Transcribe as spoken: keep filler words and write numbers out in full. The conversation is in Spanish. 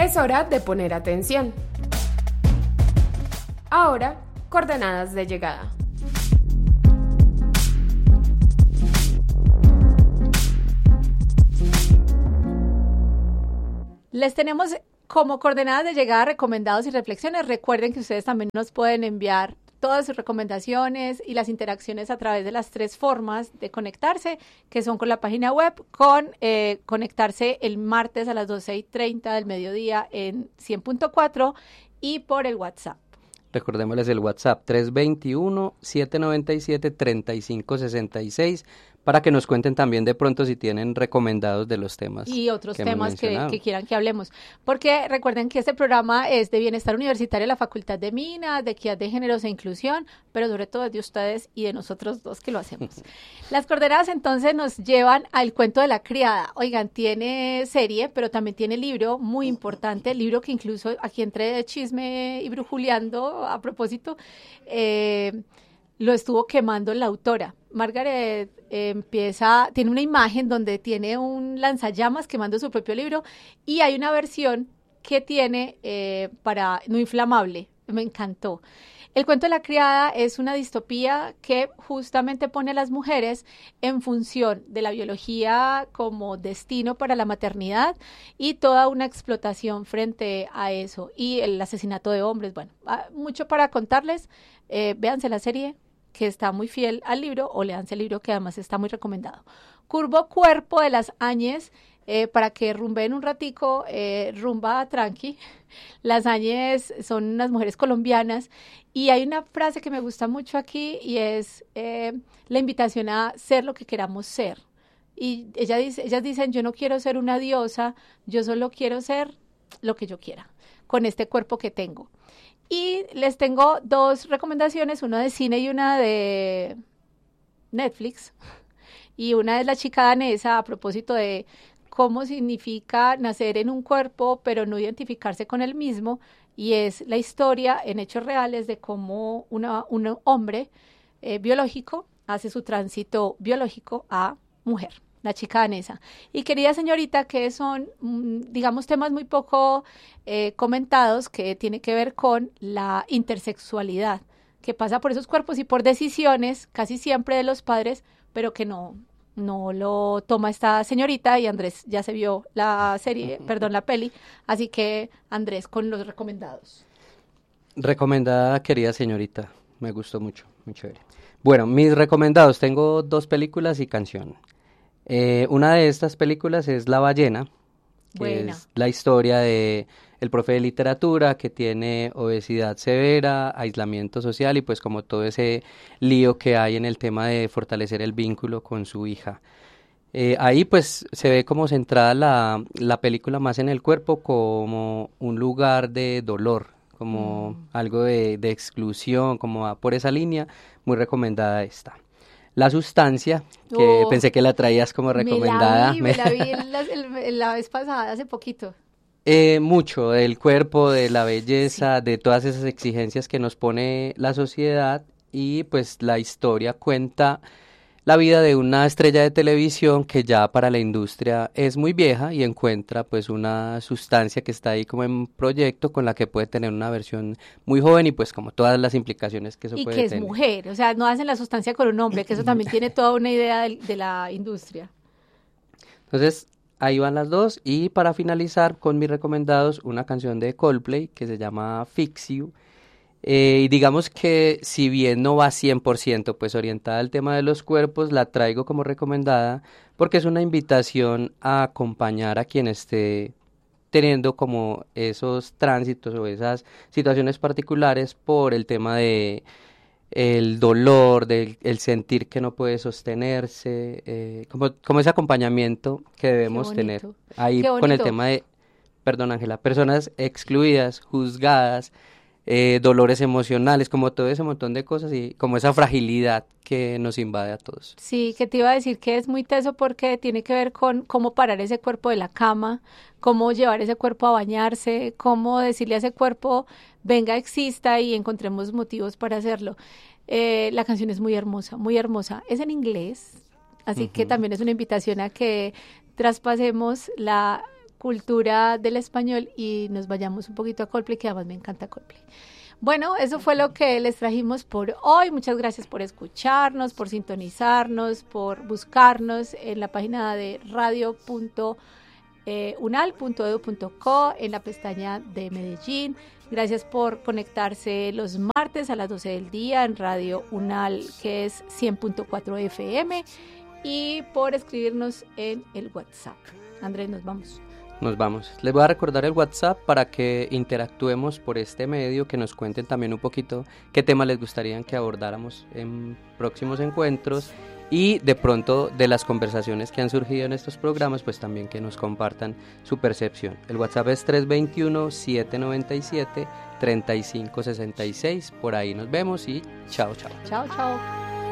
Es hora de poner atención. Ahora, coordenadas de llegada. Les tenemos como coordenadas de llegada recomendados y reflexiones. Recuerden que ustedes también nos pueden enviar todas sus recomendaciones y las interacciones a través de las tres formas de conectarse, que son con la página web, con eh, conectarse el martes a las doce y treinta del mediodía en cien punto cuatro y por el WhatsApp. Recordémosles el WhatsApp tres dos uno, siete nueve siete, tres cinco seis seis para que nos cuenten también de pronto si tienen recomendados de los temas. Y otros que temas que, que quieran que hablemos. Porque recuerden que este programa es de Bienestar Universitario de la Facultad de Minas, de Equidad de Géneros e Inclusión, pero sobre todo es de ustedes y de nosotros dos que lo hacemos. Las coordenadas entonces nos llevan al cuento de la criada. Oigan, tiene serie, pero también tiene libro muy importante, libro que incluso aquí entré de chisme y brujuleando a propósito, eh, lo estuvo quemando la autora. Margaret eh, empieza, tiene una imagen donde tiene un lanzallamas quemando su propio libro y hay una versión que tiene eh, para no inflamable. Me encantó. El cuento de la criada es una distopía que justamente pone a las mujeres en función de la biología como destino para la maternidad y toda una explotación frente a eso y el asesinato de hombres. Bueno, mucho para contarles. Eh, véanse la serie, que está muy fiel al libro, o léanse el libro, que además está muy recomendado. Curvo Cuerpo de las Áñez, eh, para que rumben un ratico, eh, rumba tranqui. Las Áñez son unas mujeres colombianas, y hay una frase que me gusta mucho aquí, y es eh, la invitación a ser lo que queramos ser. Y ella dice, ellas dicen, yo no quiero ser una diosa, yo solo quiero ser lo que yo quiera, con este cuerpo que tengo. Y les tengo dos recomendaciones, una de cine y una de Netflix. Y una es La chica danesa, a propósito de cómo significa nacer en un cuerpo, pero no identificarse con el mismo. Y es la historia en hechos reales de cómo una, un hombre eh, biológico hace su tránsito biológico a mujer. La chica danesa. Y querida señorita, que son, digamos, temas muy poco eh, comentados, que tiene que ver con la intersexualidad, que pasa por esos cuerpos y por decisiones, casi siempre de los padres, pero que no, no lo toma esta señorita, y Andrés ya se vio la serie, perdón, la peli, así que Andrés con los recomendados. Recomendada, querida señorita, me gustó mucho, muy chévere. Bueno, mis recomendados, tengo dos películas y canción. Eh, una de estas películas es La ballena, que Buena. Es la historia de el profe de literatura que tiene obesidad severa, aislamiento social y pues como todo ese lío que hay en el tema de fortalecer el vínculo con su hija. Eh, ahí pues se ve como centrada la, la película más en el cuerpo como un lugar de dolor, como mm. algo de, de exclusión, como va por esa línea, muy recomendada esta. La sustancia, que oh, pensé que la traías como recomendada. Me la vi, me la vi la, el, la vez pasada, hace poquito. Eh, mucho del cuerpo, de la belleza, sí. de todas esas exigencias que nos pone la sociedad, y pues la historia cuenta la vida de una estrella de televisión que ya para la industria es muy vieja y encuentra pues una sustancia que está ahí como en proyecto con la que puede tener una versión muy joven y pues como todas las implicaciones que eso y puede que tener. Y que es mujer, o sea, no hacen la sustancia con un hombre, que eso también tiene toda una idea de, de la industria. Entonces, ahí van las dos, y para finalizar con mis recomendados, una canción de Coldplay que se llama Fix You. Eh, y digamos que si bien no va cien por ciento pues orientada al tema de los cuerpos, la traigo como recomendada porque es una invitación a acompañar a quien esté teniendo como esos tránsitos o esas situaciones particulares por el tema de el dolor, del el sentir que no puede sostenerse, eh, como, como ese acompañamiento que debemos tener ahí con el tema de, perdón Ángela, personas excluidas, juzgadas, Eh, dolores emocionales, como todo ese montón de cosas y como esa fragilidad que nos invade a todos. Sí, que te iba a decir que es muy teso porque tiene que ver con cómo parar ese cuerpo de la cama, cómo llevar ese cuerpo a bañarse, cómo decirle a ese cuerpo, venga, exista y encontremos motivos para hacerlo. Eh, la canción es muy hermosa, muy hermosa. Es en inglés, así uh-huh. que también es una invitación a que traspasemos la cultura del español y nos vayamos un poquito a Coldplay, que además me encanta Coldplay. Bueno, eso fue lo que les trajimos por hoy. Muchas gracias por escucharnos, por sintonizarnos, por buscarnos en la página de radio punto unal punto edu punto co en la pestaña de Medellín. Gracias por conectarse los martes a las doce del día en Radio Unal, que es cien punto cuatro F M, y por escribirnos en el WhatsApp. Andrés, nos vamos. Nos vamos. Les voy a recordar el WhatsApp para que interactuemos por este medio, que nos cuenten también un poquito qué temas les gustaría que abordáramos en próximos encuentros y de pronto de las conversaciones que han surgido en estos programas, pues también que nos compartan su percepción. El WhatsApp es tres dos uno, siete nueve siete, tres cinco seis seis. Por ahí nos vemos y chao, chao. Chao, chao.